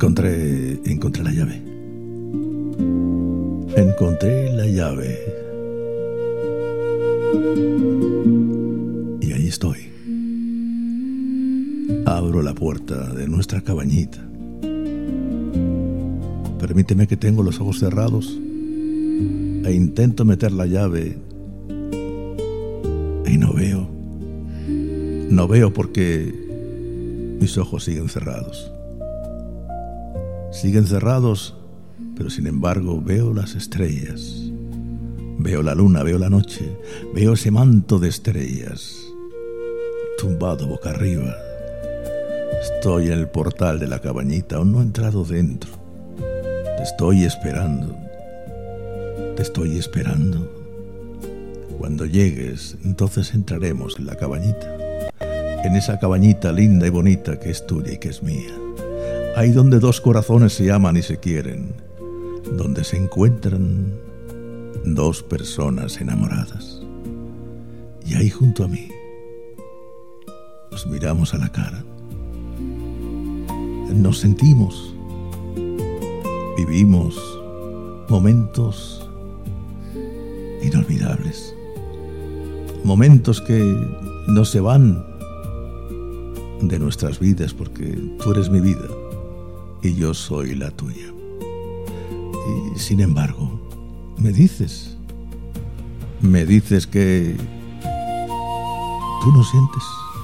Encontré la llave. Encontré la llave. Y ahí estoy. Abro la puerta de nuestra cabañita. Permíteme que tengo los ojos cerrados e intento meter la llave y no veo. No veo porque mis ojos siguen cerrados. Siguen cerrados, pero sin embargo veo las estrellas. Veo la luna, veo la noche, veo ese manto de estrellas, tumbado boca arriba. Estoy en el portal de la cabañita, aún no he entrado dentro. Te estoy esperando. Te estoy esperando. Cuando llegues, entonces entraremos en la cabañita. En esa cabañita linda y bonita que es tuya y que es mía. Ahí donde dos corazones se aman y se quieren. Donde se encuentran dos personas enamoradas. Y ahí junto a mí nos miramos a la cara. Nos sentimos. Vivimos momentos inolvidables. Momentos que no se van de nuestras vidas porque tú eres mi vida y yo soy la tuya. Y sin embargo, me dices que tú no sientes.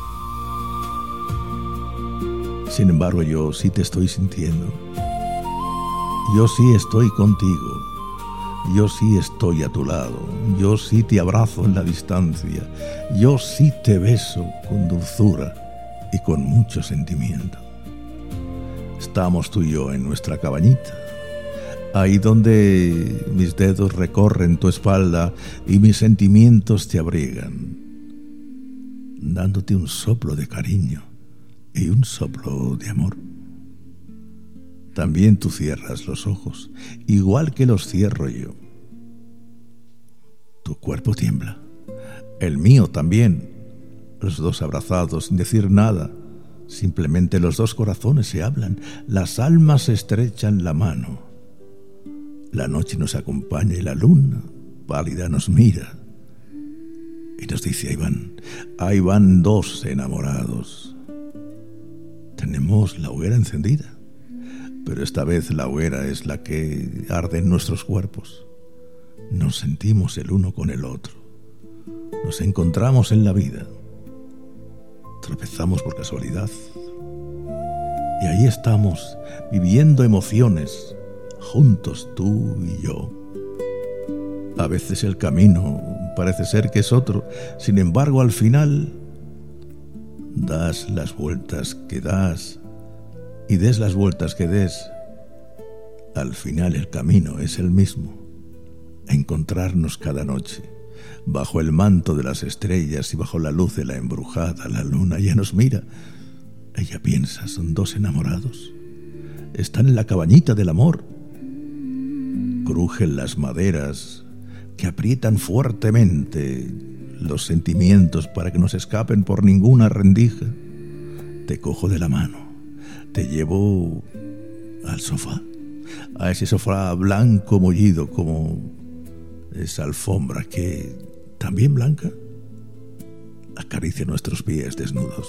Sin embargo, yo sí te estoy sintiendo. Yo sí estoy contigo. Yo sí estoy a tu lado. Yo sí te abrazo en la distancia. Yo sí te beso con dulzura y con mucho sentimiento. Estamos tú y yo en nuestra cabañita, ahí donde mis dedos recorren tu espalda y mis sentimientos te abrigan, dándote un soplo de cariño y un soplo de amor. También tú cierras los ojos, igual que los cierro yo. Tu cuerpo tiembla, el mío también. Los dos abrazados sin decir nada, simplemente los dos corazones se hablan, las almas se estrechan la mano. La noche nos acompaña y la luna pálida nos mira y nos dice: ahí van dos enamorados. Tenemos la hoguera encendida, pero esta vez la hoguera es la que arde en nuestros cuerpos. Nos sentimos el uno con el otro. Nos encontramos en la vida. Tropezamos por casualidad. Y ahí estamos, viviendo emociones, juntos tú y yo. A veces el camino parece ser que es otro. Sin embargo, al final, das las vueltas que das y des las vueltas que des. Al final el camino es el mismo. Encontrarnos cada noche bajo el manto de las estrellas y bajo la luz de la embrujada, la luna. Ella nos mira. Ella piensa: son dos enamorados. Están en la cabañita del amor. Crujen las maderas que aprietan fuertemente los sentimientos para que no se escapen por ninguna rendija. Te cojo de la mano. Te llevo al sofá. A ese sofá blanco mullido como esa alfombra que, también blanca, acaricia nuestros pies desnudos.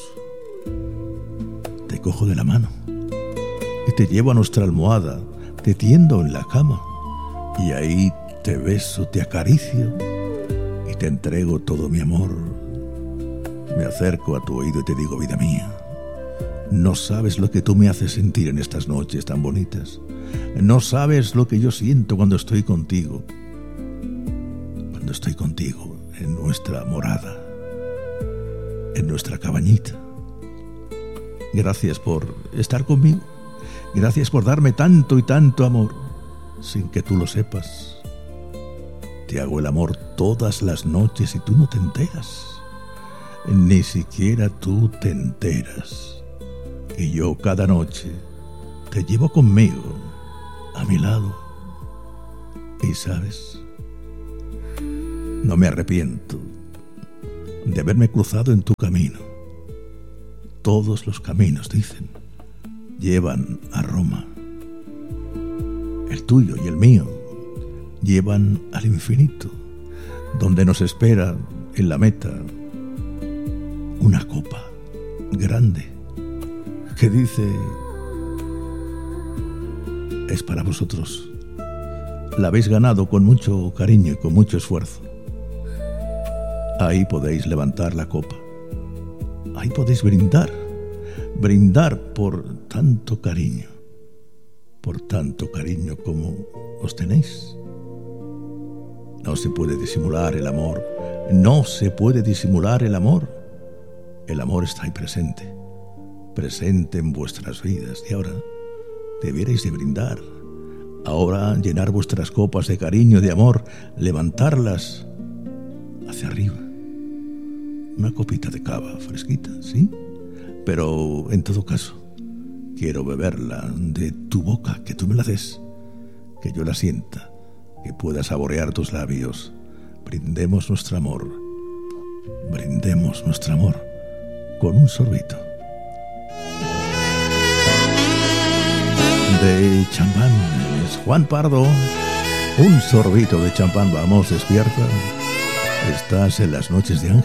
Te cojo de la mano y te llevo a nuestra almohada, te tiendo en la cama y ahí te beso, te acaricio y te entrego todo mi amor. Me acerco a tu oído y te digo: vida mía, no sabes lo que tú me haces sentir en estas noches tan bonitas. No sabes lo que yo siento cuando estoy contigo. Cuando estoy contigo en nuestra morada, en nuestra cabañita. Gracias por estar conmigo. Gracias por darme tanto y tanto amor, sin que tú lo sepas. Te hago el amor todas las noches y tú no te enteras. Ni siquiera tú te enteras. Y yo cada noche te llevo conmigo, a mi lado. Y sabes, no me arrepiento de haberme cruzado en tu camino. Todos los caminos, dicen, llevan a Roma. el tuyo y el mío, llevan al infinito, donde nos espera en la meta una copa grande que dice: es para vosotros. La habéis ganado con mucho cariño y con mucho esfuerzo. Ahí podéis levantar la copa. Ahí podéis brindar por tanto cariño como os tenéis. No se puede disimular el amor, no se puede disimular el amor. El amor está ahí presente en vuestras vidas, y ahora debierais de brindar. Ahora llenar vuestras copas de cariño, de amor, levantarlas hacia arriba. Una copita de cava fresquita, ¿sí? Pero en todo caso, quiero beberla de tu boca, que tú me la des, que yo la sienta, que pueda saborear tus labios. Brindemos nuestro amor con un sorbito de champán. Es Juan Pardo. Un sorbito de champán. Vamos, despierta. Estás en las noches de Ángel.